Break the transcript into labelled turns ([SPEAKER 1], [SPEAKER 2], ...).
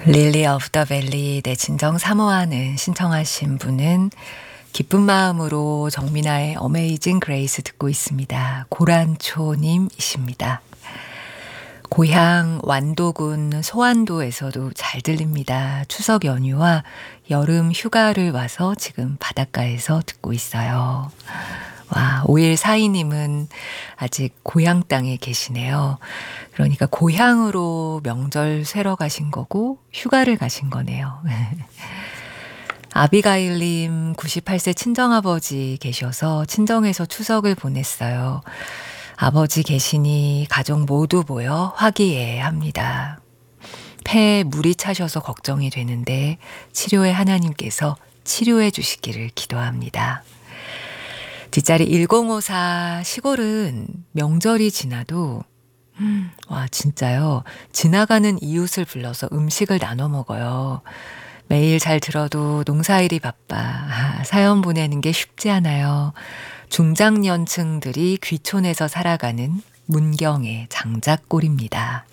[SPEAKER 1] 릴리 오브 더 밸리 내 진정 사모하는 신청하신 분은 기쁜 마음으로 정민아의 어메이징 그레이스 듣고 있습니다. 고란초님이십니다. 고향 완도군 소안도에서도 잘 들립니다. 추석 연휴와 여름 휴가를 와서 지금 바닷가에서 듣고 있어요. 와, 5142님은 아직 고향 땅에 계시네요. 그러니까 고향으로 명절 쇠러 가신 거고 휴가를 가신 거네요. 아비가일님 98세 친정아버지 계셔서 친정에서 추석을 보냈어요. 아버지 계시니 가족 모두 모여 화기애애합니다. 폐에 물이 차셔서 걱정이 되는데 치료의 하나님께서 치료해 주시기를 기도합니다. 뒷자리 1054 시골은 명절이 지나도 와 진짜요. 지나가는 이웃을 불러서 음식을 나눠 먹어요. 매일 잘 들어도 농사일이 바빠. 사연 보내는 게 쉽지 않아요. 중장년층들이 귀촌에서 살아가는 문경의 장작골입니다.